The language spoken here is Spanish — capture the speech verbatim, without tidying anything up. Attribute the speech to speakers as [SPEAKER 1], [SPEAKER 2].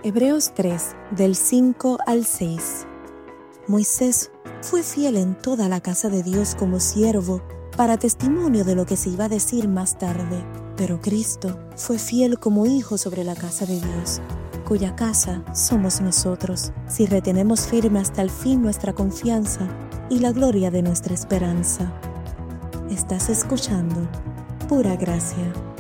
[SPEAKER 1] Hebreos tres, del cinco al seis. Moisés fue fiel en toda la casa de Dios como siervo, para testimonio de lo que se iba a decir más tarde. Pero Cristo fue fiel como hijo sobre la casa de Dios, cuya casa somos nosotros, si retenemos firme hasta el fin nuestra confianza y la gloria de nuestra esperanza. Estás escuchando Pura Gracia.